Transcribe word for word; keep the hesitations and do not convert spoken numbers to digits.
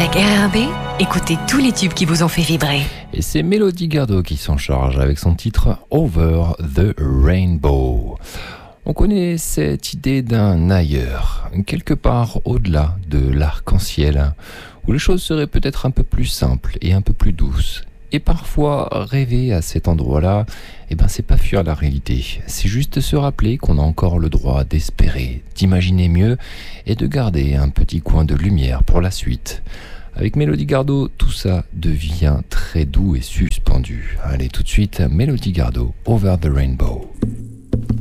Avec R R B, écoutez tous les tubes qui vous ont fait vibrer. Et c'est Mélodie Gardot qui s'en charge avec son titre Over the Rainbow. On connaît cette idée d'un ailleurs, quelque part au-delà de l'arc-en-ciel, où les choses seraient peut-être un peu plus simples et un peu plus douces. Et parfois, rêver à cet endroit-là, eh ben, c'est pas fuir la réalité. C'est juste se rappeler qu'on a encore le droit d'espérer, d'imaginer mieux et de garder un petit coin de lumière pour la suite. Avec Mélodie Gardot, tout ça devient très doux et suspendu. Allez, tout de suite, Mélodie Gardot, Over the Rainbow.